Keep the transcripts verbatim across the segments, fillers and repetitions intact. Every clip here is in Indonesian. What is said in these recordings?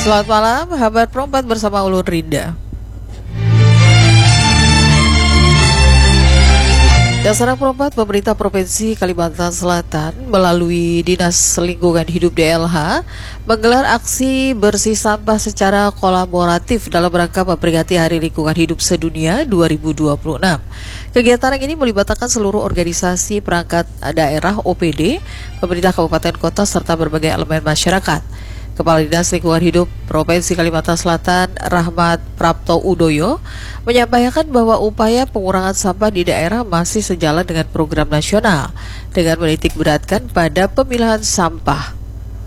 Selamat malam, Habar Pro empat bersama Ulun Rinda. Dasar Pro empat, pemerintah Provinsi Kalimantan Selatan melalui Dinas Lingkungan Hidup D L H menggelar aksi bersih sampah secara kolaboratif dalam rangka memperingati Hari Lingkungan Hidup Sedunia dua ribu dua puluh enam. Kegiatan ini melibatkan seluruh organisasi perangkat daerah O P D, pemerintah kabupaten kota serta berbagai elemen masyarakat. Kepala Dinas Lingkungan Hidup Provinsi Kalimantan Selatan, Rahmat Prapto Udoyo, menyampaikan bahwa upaya pengurangan sampah di daerah masih sejalan dengan program nasional dengan menitik beratkan pada pemilahan sampah.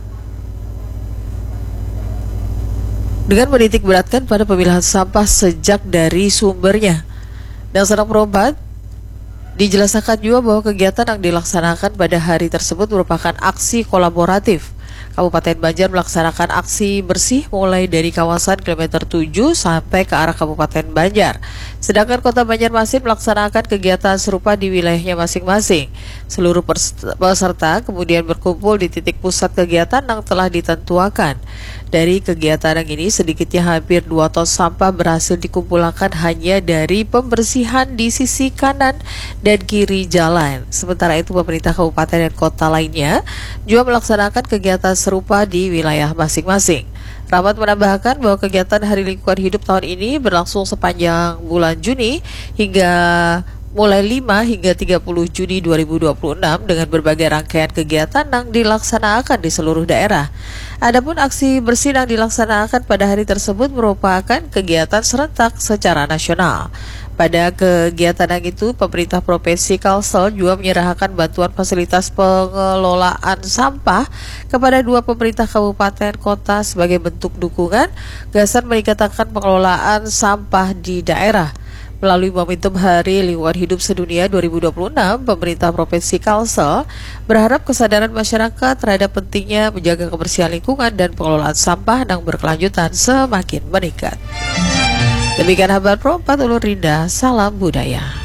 Dengan menitik beratkan pada pemilahan sampah sejak dari sumbernya. Dan Serang Perompat dijelaskan juga bahwa kegiatan yang dilaksanakan pada hari tersebut merupakan aksi kolaboratif. Kabupaten Banjar melaksanakan aksi bersih mulai dari kawasan kilometer tujuh sampai ke arah Kabupaten Banjar. Sedangkan Kota Banjarmasin melaksanakan kegiatan serupa di wilayahnya masing-masing. Seluruh peserta kemudian berkumpul di titik pusat kegiatan yang telah ditentukan. Dari kegiatan yang ini sedikitnya hampir dua ton sampah berhasil dikumpulkan hanya dari pembersihan di sisi kanan dan kiri jalan. Sementara itu pemerintah kabupaten dan kota lainnya juga melaksanakan kegiatan serupa di wilayah masing-masing. Rahmat menambahkan bahwa kegiatan Hari Lingkungan Hidup tahun ini berlangsung sepanjang bulan Juni hingga mulai lima hingga tiga puluh Juni dua ribu dua puluh enam dengan berbagai rangkaian kegiatan yang dilaksanakan di seluruh daerah. Adapun aksi bersih yang dilaksanakan pada hari tersebut merupakan kegiatan serentak secara nasional. Pada kegiatan yang itu, pemerintah Provinsi Kalsel juga menyerahkan bantuan fasilitas pengelolaan sampah kepada dua pemerintah kabupaten kota sebagai bentuk dukungan gagasan meningkatkan pengelolaan sampah di daerah. Melalui momentum Hari Lingkungan Hidup Sedunia dua ribu dua puluh enam, pemerintah Provinsi Kalsel berharap kesadaran masyarakat terhadap pentingnya menjaga kebersihan lingkungan dan pengelolaan sampah yang berkelanjutan semakin meningkat. Demikian Habar Pro empat, Ulun Rinda, salam budaya.